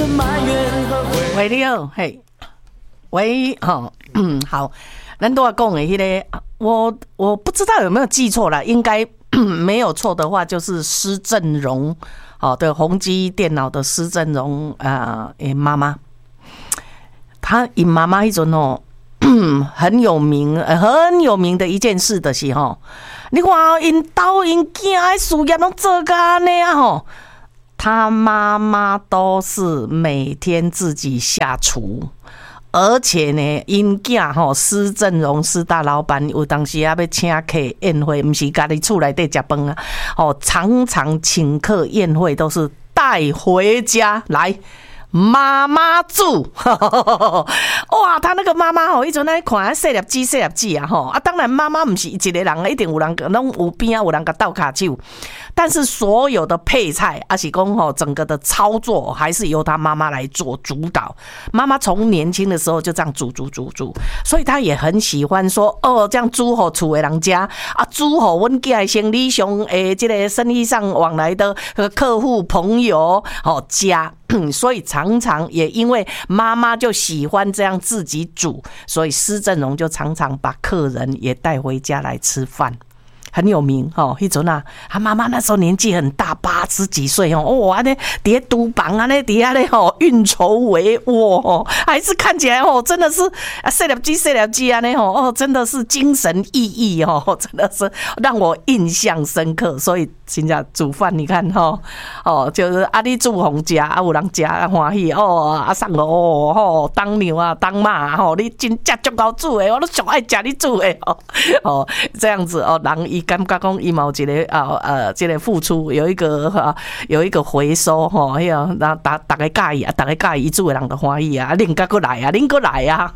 喂，你好，嘿，喂，好，咱都要讲的那个，我不知道有没有记错了，应该没有错的话，就是施正荣，的宏基电脑的施正荣妈妈，她因妈妈一阵很有名的一件事的是你看因兜因囝的事业拢做到安尼啊他妈妈都是每天自己下厨，而且呢，因囝施正荣施大老板有当时要请客宴会，不是家己厝内底吃饭啊，常常请客宴会都是带回家来。妈妈煮，哇！他那个妈妈一直在看细粒子啊，当然妈妈不是一个人，一定有人拢有边有人甲斗骹手，但是所有的配菜，还是讲整个的操作，还是由他妈妈来做主导。妈妈从年轻的时候就这样煮，所以他也很喜欢说这样煮给厝的人家啊，煮给阮家生理上这个生意上往来的客户朋友家。所以常常也因为妈妈就喜欢这样自己煮，所以施正荣就常常把客人也带回家来吃饭。很有名迄阵啊，他妈妈那时候年纪很大，80几岁哇，那伫厨房啊，那底下咧运筹帷幄还是看起来真的是细粒子啊，那真的是精神奕奕真的是让我印象深刻。所以真正煮饭，你看就是你煮好食啊，有人食啊欢喜送我当牛啊当马你真正足够煮的，我都上爱食你煮的这样子人伊感觉讲伊嘛有一个这个付出有一个回收迄个大家介意啊，大家介意伊煮的人就欢喜啊，恁搁来啊，恁搁来啊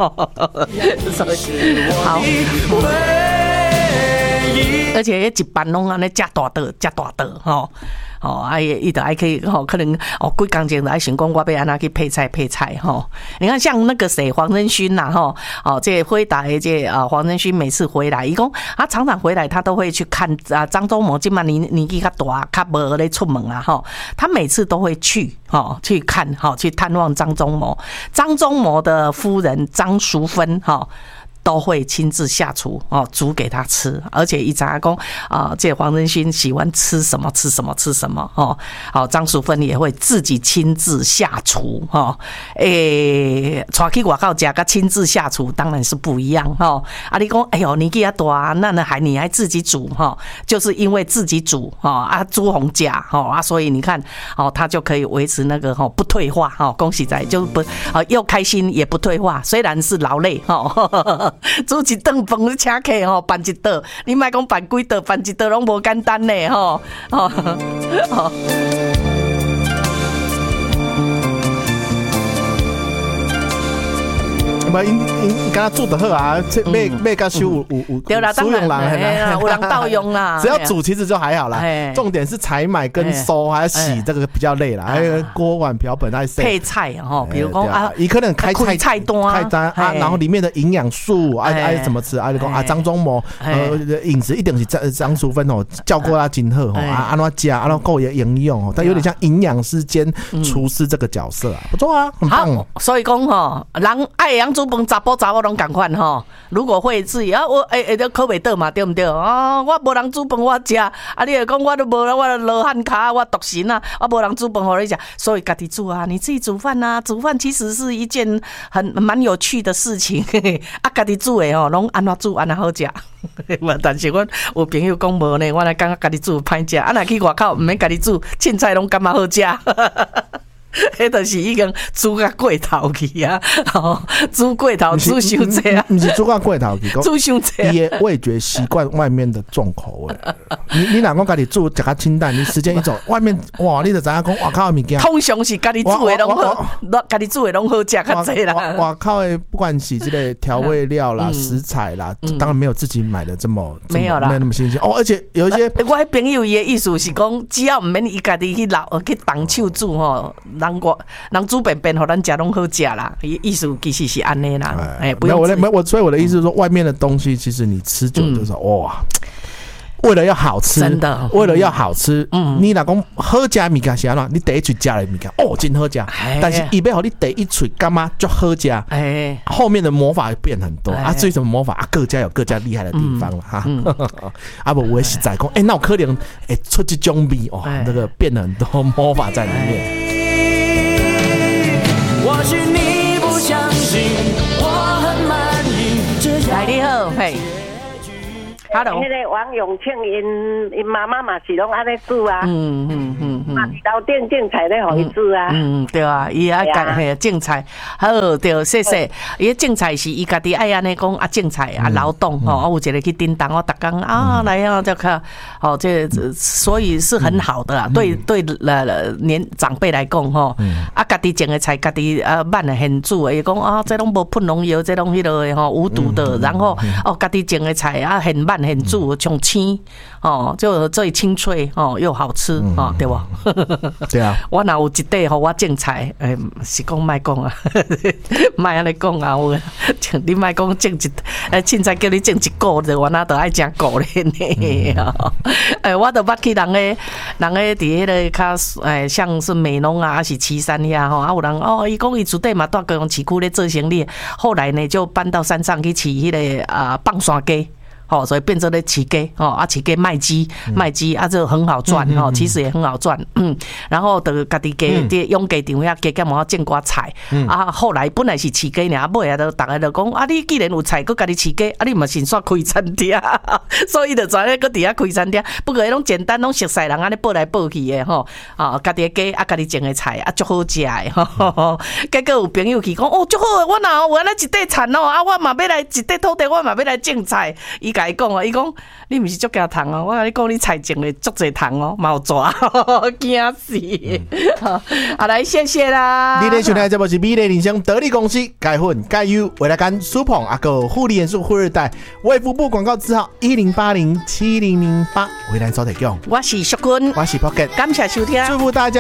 好。而且一班拢安尼食大道伊就还可以可能几工前就爱想讲我要安怎去配菜你看像那个谁黄仁勋呐这辉达的这黄仁勋每次回来，伊讲他常常回来，他都会去看张忠谋，今嘛年纪较大，较无咧出门啊他每次都会去看去探望张忠谋的夫人张淑芬都会亲自下厨煮给他吃，而且一查讲这黄仁勋喜欢吃什么张淑芬也会自己亲自下厨带去外口吃跟亲自下厨当然是不一样你讲哎呦年纪也大，那你还自己煮就是因为自己煮煮红吃所以你看他就可以维持那个不退化恭喜在就不又开心也不退化，虽然是劳累煮一顿饭你请客办一道，你莫讲办几道，办一道拢无简单呢因敢煮得好啊，买甲收有使用人， 有人盗用啦。 只要煮其实就还好啦，重点是采买跟收还要洗，这个比较累啦。还有锅碗瓢盆那些配菜比如讲伊可能开菜单然后里面的营养素怎么吃就讲张忠谋饮食一定是张淑芬教过他真好安怎吃安怎够也营养但有点像营养师兼厨师这个角色不错啊，很棒所以讲人爱养煮饭查甫拢同款如果会自己我都考袂倒嘛，对不对我无人煮饭我食你就讲我都无我罗汉脚我独神啊，我无人煮饭给你食，所以家己煮啊，你自己煮饭啊，煮饭其实是一件蛮有趣的事情家己煮的拢安怎煮安怎好食但是我有朋友讲无呢，我来感觉家己煮歹食若去外口毋免家己煮，凊彩拢感觉好食迄就是已经煮到过头去啊！煮过头，煮伤济啊！ 不是煮到过头去， 煮伤济。 伊的味觉习惯外面的重口味。你若讲家己煮，食较清淡，你时间一走，外面哇，你就知影讲外口的物件。 通常是家己煮的拢好，家己煮的拢好食较济啦。 外口的不管是这个调味料啦、食材啦，当然没有自己买的这么没有啦， 没那么新鲜哦。而且有一些， 我迄朋友伊的意思是讲，只要毋免伊家己去动手煮人煮便便，互咱食拢好食啦。意思其实是安尼啦，不用。 所以我的意思是说，外面的东西其实你吃久就是哇。 为了要好吃， 真的， 为了要好吃，你若讲好食物件是安怎？你第一嘴食的物件真好食，但是伊要互你第一嘴干嘛就好食？后面的魔法变很多啊！至于什么魔法啊，各家有各家厉害的地方了哈。啊不，我也实在讲，那有可能出这种味哦，这个变了很多魔法在里面。或许你不相信，我很满意。 来，你好，嘿。Hello， 迄个王永庆因妈妈嘛是拢安尼煮啊，嘛是到店种菜咧，互伊煮啊， 对啊，伊爱家种菜，好对，谢谢。伊种菜是伊家己爱安尼讲啊，种菜啊，劳动吼，有一个去叮当，我逐工啊来啊，就看哦，这所以是很好的啦，对年长辈来讲吼，啊，家己种的菜，家己慢的现煮，伊讲啊，这拢无喷农药，这拢迄落的吼无毒的，然后哦，家己种的菜啊，很慢。很煮像青哦，就最清脆哦，又好吃哦，对吧？ 对啊， 我若有一块互我种菜，是讲莫讲啊，莫安尼讲啊，你莫讲种一，凊彩叫你种一个的，我哪都爱食个咧呢？我都捌去人诶伫迄个较像是美浓啊，还是旗山遐吼，啊有人哦，伊讲伊厝底嘛住高雄市区咧做生意，后来呢就搬到山上去饲迄个放山鸡。所以变成了起鸡起鸡卖鸡啊，这很好赚其实也很好赚。然后就家己家用家场遐加减嘛种寡菜啊。后来本来是饲鸡尔，尾啊都大家就讲啊，你既然有菜，佮家己饲鸡，啊你嘛先煞开餐厅，所以就在咧佮伫遐开餐厅。不过拢简单，拢熟悉人安尼报来报去的家己的鸡啊，家己种的菜啊，足好食的结果有朋友去讲足好的，我若有安尼一块田啊，我嘛要来一块土地，我嘛要来种菜。伊讲哦，伊讲你毋是足惊虫哦，我甲你讲你菜种的足侪虫哦，嘛有抓，惊死！好来，谢谢啦。 你咧收听这部是美丽人生得力公司钙粉钙优未来干苏捧阿个护理元素富二代卫福部广告字号10807008未来早提供。 我是淑君， 我是 Pocket， 感谢收听， 祝福大家。